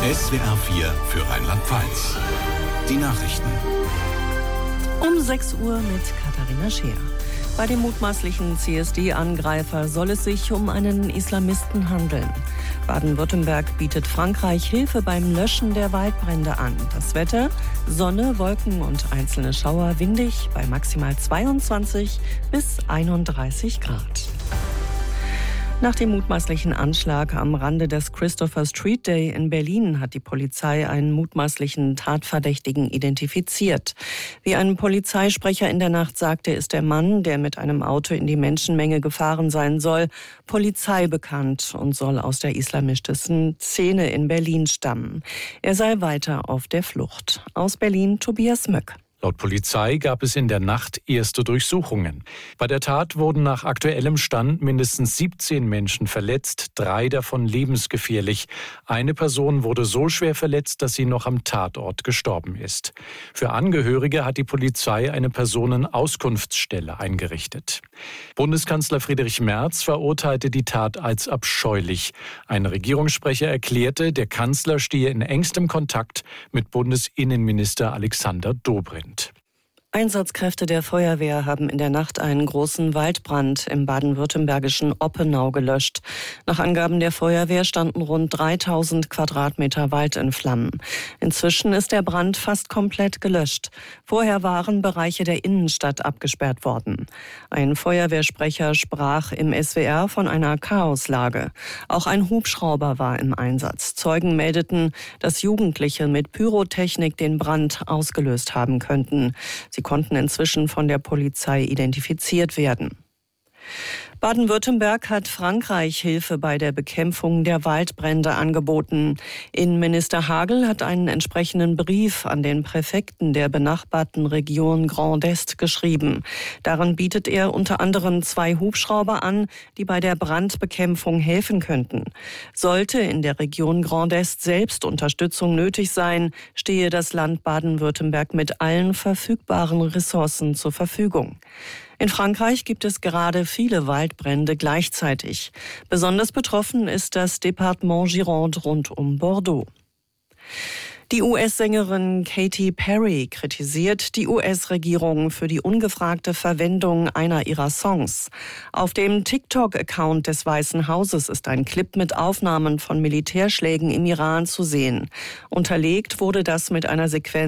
SWR 4 für Rheinland-Pfalz. Die Nachrichten. Um 6 Uhr mit Katharina Scheer. Bei dem mutmaßlichen CSD-Angreifer soll es sich um einen Islamisten handeln. Baden-Württemberg bietet Frankreich Hilfe beim Löschen der Waldbrände an. Das Wetter: Sonne, Wolken und einzelne Schauer, windig bei maximal 22 bis 31 Grad. Nach dem mutmaßlichen Anschlag am Rande des Christopher Street Day in Berlin hat die Polizei einen mutmaßlichen Tatverdächtigen identifiziert. Wie ein Polizeisprecher in der Nacht sagte, ist der Mann, der mit einem Auto in die Menschenmenge gefahren sein soll, Polizei bekannt und soll aus der islamistischen Szene in Berlin stammen. Er sei weiter auf der Flucht. Aus Berlin Tobias Möck. Laut Polizei gab es in der Nacht erste Durchsuchungen. Bei der Tat wurden nach aktuellem Stand mindestens 17 Menschen verletzt, 3 davon lebensgefährlich. Eine Person wurde so schwer verletzt, dass sie noch am Tatort gestorben ist. Für Angehörige hat die Polizei eine Personenauskunftsstelle eingerichtet. Bundeskanzler Friedrich Merz verurteilte die Tat als abscheulich. Ein Regierungssprecher erklärte, der Kanzler stehe in engstem Kontakt mit Bundesinnenminister Alexander Dobrindt. Einsatzkräfte der Feuerwehr haben in der Nacht einen großen Waldbrand im baden-württembergischen Oppenau gelöscht. Nach Angaben der Feuerwehr standen rund 3000 Quadratmeter Wald in Flammen. Inzwischen ist der Brand fast komplett gelöscht. Vorher waren Bereiche der Innenstadt abgesperrt worden. Ein Feuerwehrsprecher sprach im SWR von einer Chaoslage. Auch ein Hubschrauber war im Einsatz. Zeugen meldeten, dass Jugendliche mit Pyrotechnik den Brand ausgelöst haben könnten. Sie konnten inzwischen von der Polizei identifiziert werden. Baden-Württemberg hat Frankreich Hilfe bei der Bekämpfung der Waldbrände angeboten. Innenminister Hagel hat einen entsprechenden Brief an den Präfekten der benachbarten Region Grand Est geschrieben. Darin bietet er unter anderem 2 Hubschrauber an, die bei der Brandbekämpfung helfen könnten. Sollte in der Region Grand Est selbst Unterstützung nötig sein, stehe das Land Baden-Württemberg mit allen verfügbaren Ressourcen zur Verfügung. In Frankreich gibt es gerade viele Waldbrände gleichzeitig. Besonders betroffen ist das Departement Gironde rund um Bordeaux. Die US-Sängerin Katy Perry kritisiert die US-Regierung für die ungefragte Verwendung einer ihrer Songs. Auf dem TikTok-Account des Weißen Hauses ist ein Clip mit Aufnahmen von Militärschlägen im Iran zu sehen. Unterlegt wurde das mit einer Sequenz